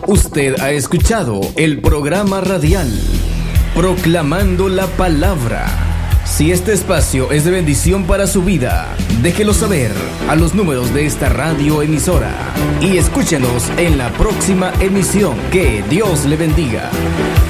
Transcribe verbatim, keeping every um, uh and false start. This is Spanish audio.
Usted ha escuchado el programa radial Proclamando la Palabra. Si este espacio es de bendición para su vida, déjelo saber a los números de esta radioemisora y escúchenos en la próxima emisión. Que Dios le bendiga.